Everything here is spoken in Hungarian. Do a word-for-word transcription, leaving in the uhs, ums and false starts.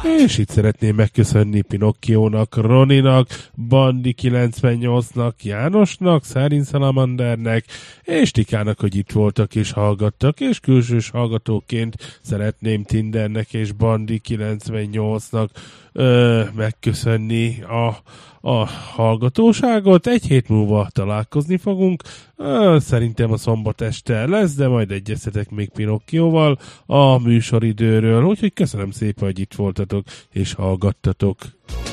És itt szeretném megköszönni Pinokkiónak, Roninak, Bandi kilencvennyolcnak, Jánosnak, Szárin Szalamandernek, és Tikának, hogy itt voltak és hallgattak, és külsős hallgatóként szeretném Tindernek és Bandi kilencvennyolcnak ö, megköszönni a, a hallgatóságot. Egy hét múlva találkozni fogunk. Ö, szerintem a szombat este lesz, de majd egyeztetek még Pinokkióval a műsoridőről. Úgyhogy köszönöm szépen, hogy itt voltatok és hallgattatok.